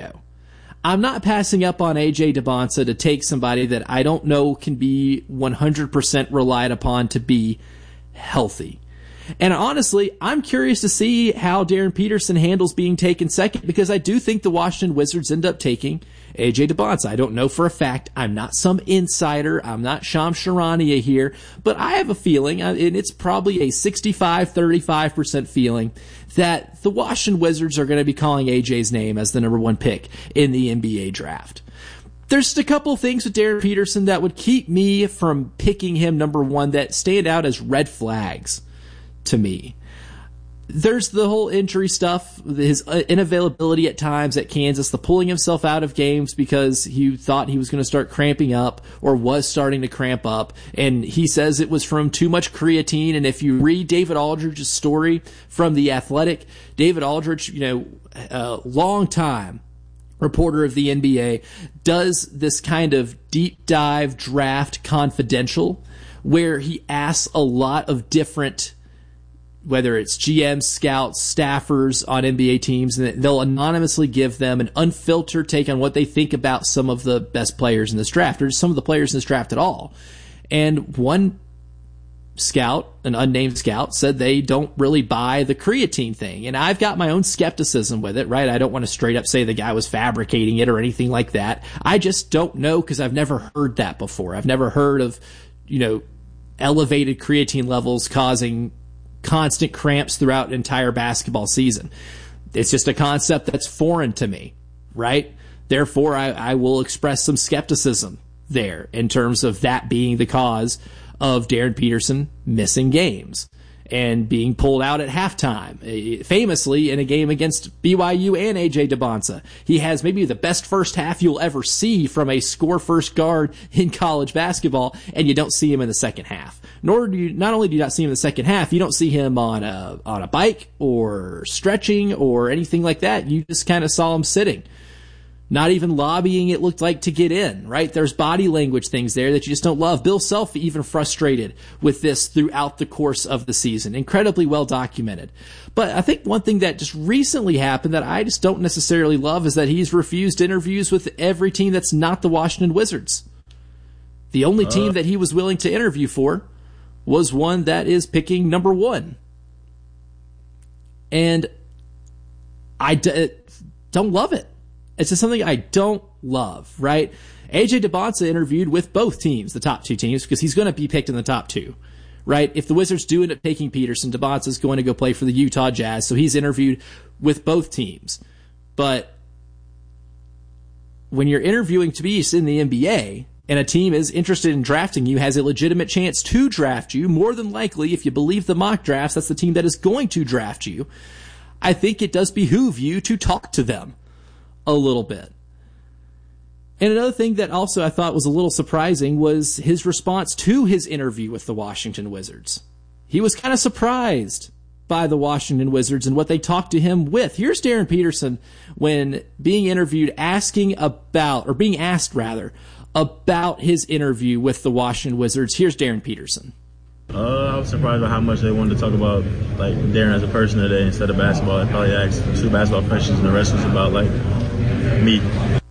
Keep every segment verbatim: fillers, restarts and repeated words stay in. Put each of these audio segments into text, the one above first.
scenario. I'm not passing up on A J Dybantsa to take somebody that I don't know can be one hundred percent relied upon to be healthy. And honestly, I'm curious to see how Darren Peterson handles being taken second, because I do think the Washington Wizards end up taking A J Dybantsa. I don't know for a fact. I'm not some insider. I'm not Shams Charania here, but I have a feeling, and it's probably a sixty-five thirty-five percent feeling, that the Washington Wizards are going to be calling A J's name as the number one pick in the N B A draft. There's just a couple things with Darren Peterson that would keep me from picking him number one that stand out as red flags to me. There's the whole injury stuff, his inavailability at times at Kansas, the pulling himself out of games because he thought he was going to start cramping up or was starting to cramp up. And he says it was from too much creatine. And if you read David Aldridge's story from The Athletic, David Aldridge, you know, a long time reporter of the N B A, does this kind of deep dive draft confidential where he asks a lot of different, whether it's G Ms, scouts, staffers on N B A teams, and they'll anonymously give them an unfiltered take on what they think about some of the best players in this draft, or some of the players in this draft at all. And one scout, an unnamed scout, said they don't really buy the creatine thing. And I've got my own skepticism with it, right? I don't want to straight up say the guy was fabricating it or anything like that. I just don't know, because I've never heard that before. I've never heard of, you know, elevated creatine levels causing constant cramps throughout an entire basketball season. It's just a concept that's foreign to me, right? Therefore, I, I will express some skepticism there in terms of that being the cause of Darren Peterson missing games and being pulled out at halftime. Famously, in a game against B Y U and A J Dybantsa, he has maybe the best first half you'll ever see from a score-first guard in college basketball, and you don't see him in the second half. Nor do you, not only do you not see him in the second half, you don't see him on a on a bike or stretching or anything like that. You just kind of saw him sitting. Not even lobbying, it looked like, to get in, right? There's body language things there that you just don't love. Bill Self even frustrated with this throughout the course of the season. Incredibly well documented. But I think one thing that just recently happened that I just don't necessarily love is that he's refused interviews with every team that's not the Washington Wizards. The only uh. team that he was willing to interview for was one that is picking number one. And I d- don't love it. It's just something I don't love, right? A J Dybantsa interviewed with both teams, the top two teams, because he's going to be picked in the top two, right? If the Wizards do end up taking Peterson, Dybantsa is going to go play for the Utah Jazz, so he's interviewed with both teams. But when you're interviewing to be in the N B A, and a team is interested in drafting you, has a legitimate chance to draft you, more than likely, if you believe the mock drafts, that's the team that is going to draft you, I think it does behoove you to talk to them a little bit. And another thing that also I thought was a little surprising was his response to his interview with the Washington Wizards. He was kind of surprised by the Washington Wizards and what they talked to him with. Here's Darren Peterson when being interviewed, asking about, or being asked rather, about his interview with the Washington Wizards. Here's Darren Peterson. Uh, I was surprised by how much they wanted to talk about like Darren as a person today instead of basketball. I probably asked two basketball questions and the rest was about like me.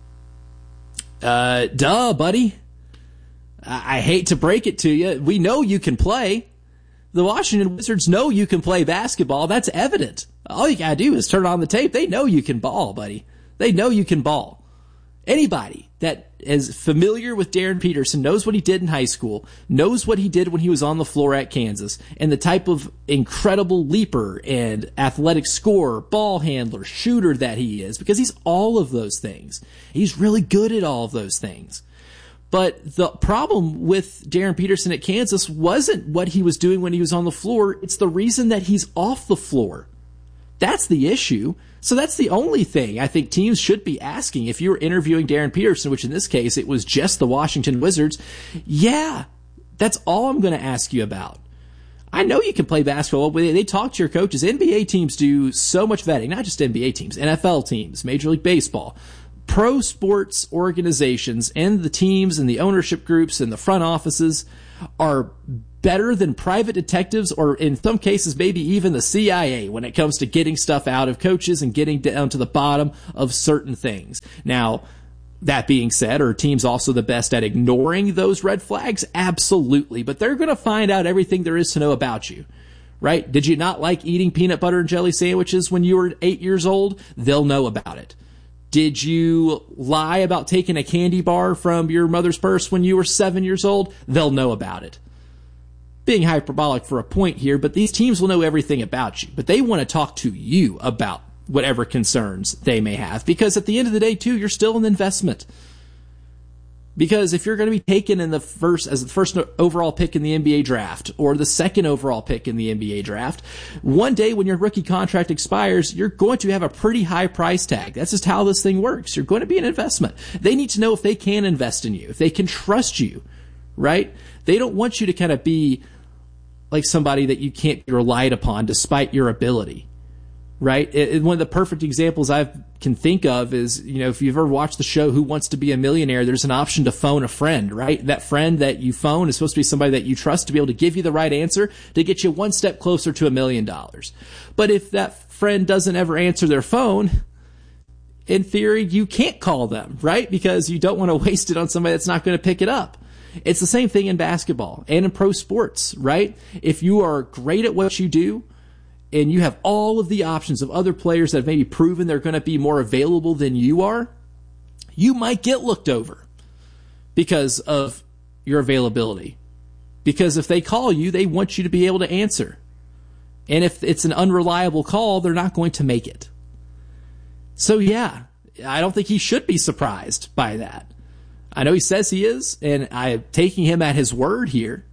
Uh, duh, buddy. I-, I hate to break it to you. We know you can play. The Washington Wizards know you can play basketball. That's evident. All you gotta do is turn on the tape. They know you can ball, buddy. They know you can ball. Anybody that is familiar with Darren Peterson knows what he did in high school, knows what he did when he was on the floor at Kansas, and the type of incredible leaper and athletic scorer, ball handler, shooter that he is, because he's all of those things. He's really good at all of those things. But the problem with Darren Peterson at Kansas wasn't what he was doing when he was on the floor. It's the reason that he's off the floor. That's the issue. So that's the only thing I think teams should be asking if you were interviewing Darren Peterson, which in this case it was just the Washington Wizards. Yeah, that's all I'm going to ask you about. I know you can play basketball. They talk to your coaches. N B A teams do so much vetting, not just N B A teams, N F L teams, Major League Baseball. Pro sports organizations and the teams and the ownership groups and the front offices are better than private detectives, or in some cases maybe even the C I A, when it comes to getting stuff out of coaches and getting down to the bottom of certain things. Now, that being said, are teams also the best at ignoring those red flags? Absolutely. But they're going to find out everything there is to know about you, right? Did you not like eating peanut butter and jelly sandwiches when you were eight years old? They'll know about it. Did you lie about taking a candy bar from your mother's purse when you were seven years old? They'll know about it. Being hyperbolic for a point here, but these teams will know everything about you. But they want to talk to you about whatever concerns they may have. Because at the end of the day, too, you're still an investment. Because if you're going to be taken in the first, as the first overall pick in the N B A draft, or the second overall pick in the N B A draft, one day when your rookie contract expires, you're going to have a pretty high price tag. That's just how this thing works. You're going to be an investment. They need to know if they can invest in you, if they can trust you, right? They don't want you to kind of be like somebody that you can't be relied upon despite your ability. Right? It, it, one of the perfect examples I can think of is, you know, if you've ever watched the show Who Wants to Be a Millionaire, there's an option to phone a friend, right? That friend that you phone is supposed to be somebody that you trust to be able to give you the right answer to get you one step closer to a million dollars. But if that friend doesn't ever answer their phone, in theory, you can't call them, right? Because you don't want to waste it on somebody that's not going to pick it up. It's the same thing in basketball and in pro sports, right? If you are great at what you do, and you have all of the options of other players that have maybe proven they're going to be more available than you are, you might get looked over because of your availability. Because if they call you, they want you to be able to answer. And if it's an unreliable call, they're not going to make it. So yeah, I don't think he should be surprised by that. I know he says he is, and I'm taking him at his word here.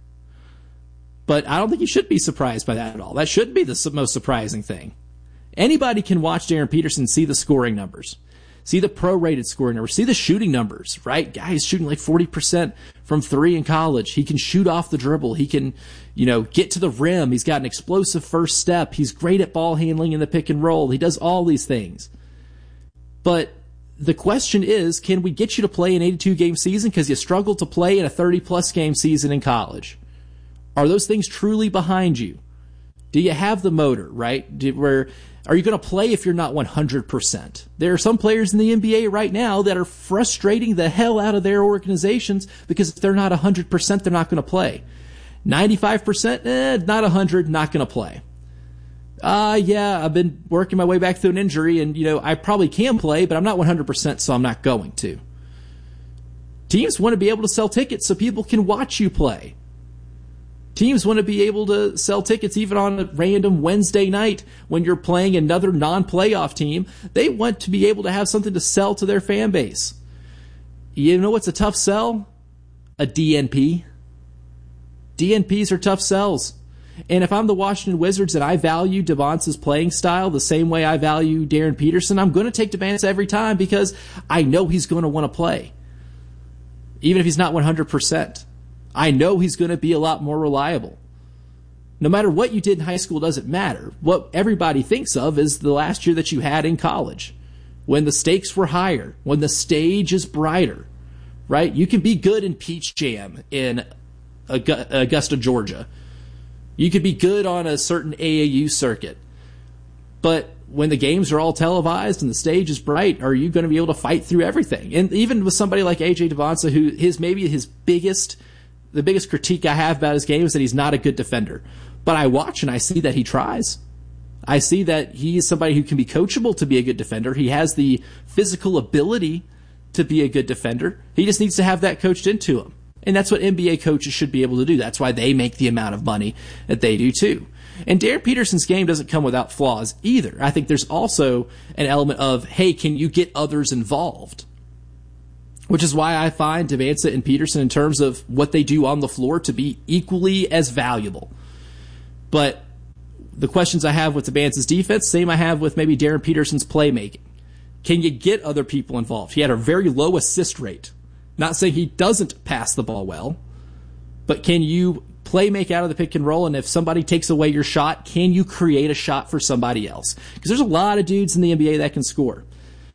But I don't think you should be surprised by that at all. That shouldn't be the most surprising thing. Anybody can watch Darren Peterson, see the scoring numbers, see the pro-rated scoring numbers, see the shooting numbers, right? Guy's shooting like forty percent from three in college. He can shoot off the dribble. He can, you know, get to the rim. He's got an explosive first step. He's great at ball handling in the pick and roll. He does all these things. But the question is, can we get you to play an eighty-two game season because you struggled to play in a thirty-plus game season in college? Are those things truly behind you? Do you have the motor, right? Do, where are you going to play if you're not one hundred percent? There are some players in the N B A right now that are frustrating the hell out of their organizations because if they're not one hundred percent, they're not going to play. ninety-five percent, eh, not one hundred, not going to play. Uh, yeah, I've been working my way back through an injury and, you know, I probably can play, but I'm not one hundred percent, so I'm not going to. Teams want to be able to sell tickets so people can watch you play. Teams want to be able to sell tickets even on a random Wednesday night when you're playing another non-playoff team. They want to be able to have something to sell to their fan base. You know what's a tough sell? A D N P. D N Ps are tough sells. And if I'm the Washington Wizards and I value Debonce's playing style the same way I value Darren Peterson, I'm going to take Debonce every time because I know he's going to want to play. Even if he's not one hundred percent. I know he's going to be a lot more reliable. No matter what you did in high school doesn't matter. What everybody thinks of is the last year that you had in college, when the stakes were higher, when the stage is brighter, right? You can be good in Peach Jam in Augusta, Georgia. You could be good on a certain A A U circuit. But when the games are all televised and the stage is bright, are you going to be able to fight through everything? And even with somebody like A J Debonce, who his maybe his biggest The biggest critique I have about his game is that he's not a good defender. But I watch and I see that he tries. I see that he is somebody who can be coachable to be a good defender. He has the physical ability to be a good defender. He just needs to have that coached into him. And that's what N B A coaches should be able to do. That's why they make the amount of money that they do too. And Darren Peterson's game doesn't come without flaws either. I think there's also an element of, hey, can you get others involved? Which is why I find Debonce and Peterson, in terms of what they do on the floor, to be equally as valuable. But the questions I have with Debonce's defense, same I have with maybe Darren Peterson's playmaking. Can you get other people involved? He had a very low assist rate. Not saying he doesn't pass the ball well, but can you play make out of the pick and roll? And if somebody takes away your shot, can you create a shot for somebody else? Because there's a lot of dudes in the N B A that can score.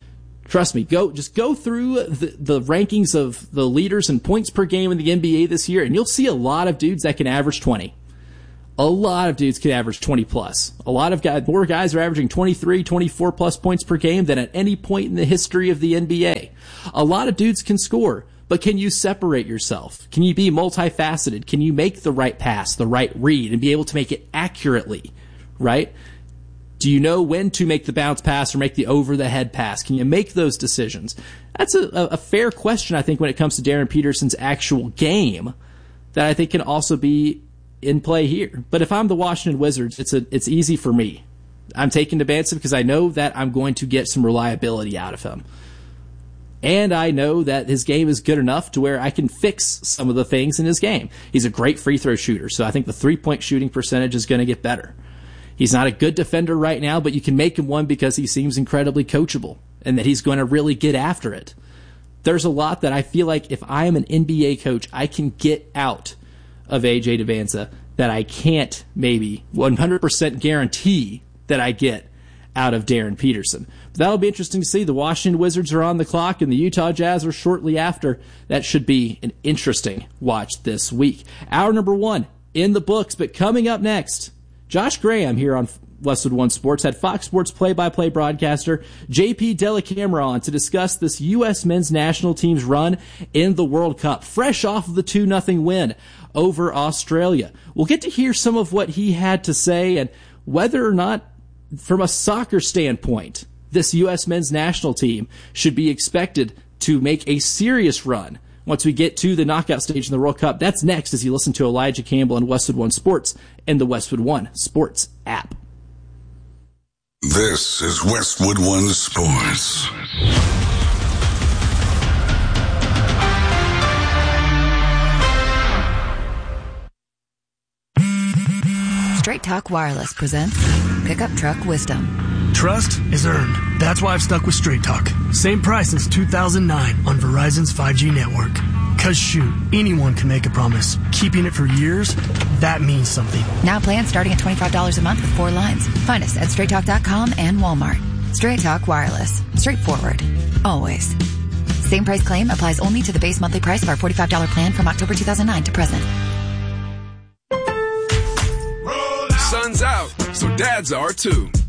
Trust me, go just go through the, the rankings of the leaders in points per game in the N B A this year, and you'll see a lot of dudes that can average twenty. A lot of dudes can average twenty plus. A lot of guys, more guys are averaging twenty-three, twenty-four plus points per game than at any point in the history of the N B A. A lot of dudes can score, but can you separate yourself? Can you be multifaceted? Can you make the right pass, the right read, and be able to make it accurately, right? Do you know when to make the bounce pass or make the over-the-head pass? Can you make those decisions? That's a, a fair question, I think, when it comes to Darren Peterson's actual game that I think can also be in play here. But if I'm the Washington Wizards, it's a it's easy for me. I'm taking Dembánce because I know that I'm going to get some reliability out of him. And I know that his game is good enough to where I can fix some of the things in his game. He's a great free throw shooter, so I think the three-point shooting percentage is going to get better. He's not a good defender right now, but you can make him one because he seems incredibly coachable and that he's going to really get after it. There's a lot that I feel like if I am an N B A coach, I can get out of A J Dembánce that I can't maybe one hundred percent guarantee that I get out of Darren Peterson. But that'll be interesting to see. The Washington Wizards are on the clock and the Utah Jazz are shortly after. That should be an interesting watch this week. Hour number one in the books, but coming up next, Josh Graham here on Westwood One Sports had Fox Sports play-by-play broadcaster J P Dellacamera on to discuss this U S men's national team's run in the World Cup, fresh off of the two nothing win over Australia. We'll get to hear some of what he had to say and whether or not, from a soccer standpoint, this U S men's national team should be expected to make a serious run once we get to the knockout stage in the World Cup. That's next as you listen to Elijah Campbell and Westwood One Sports and the Westwood One Sports app. This is Westwood One Sports. Straight Talk Wireless presents Pickup Truck Wisdom. Trust is earned. That's why I've stuck with Straight Talk. Same price since two thousand nine on Verizon's five G network. Cause shoot, anyone can make a promise. Keeping it for years, that means something. Now plans starting at twenty-five dollars a month with four lines. Find us at straight talk dot com and Walmart. Straight Talk Wireless. Straightforward. Always. Same price claim applies only to the base monthly price of our forty-five dollars plan from October two thousand nine to present. Sun's out, so dads are too.